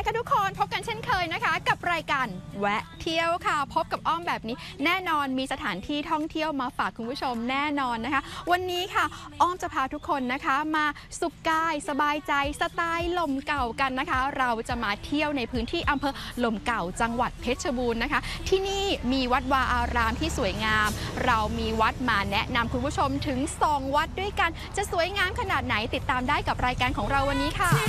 ค่ะทุกคนพบกันเช่นเคยนะคะกับรายการแวะเที่ยวค่ะพบกับอ้อมแบบนี้แน่นอนมีสถานที่ท่องเที่ยวมาฝากคุณผู้ชมแน่นอนนะคะวันนี้ค่ะอ้อมจะพาทุกคนนะคะมาสุขกายสบายใจสไตล์ลมเก่ากันนะคะเราจะมาเที่ยวในพื้นที่อำเภอลมเก่าจังหวัดเพชรบูรณ์นะคะที่นี่มีวัดวาอารามที่สวยงามเรามีวัดมาแนะนำคุณผู้ชมถึง2วัดด้วยกันจะสวยงามขนาดไหนติดตามได้กับรายการของเราวันนี้ค่ะ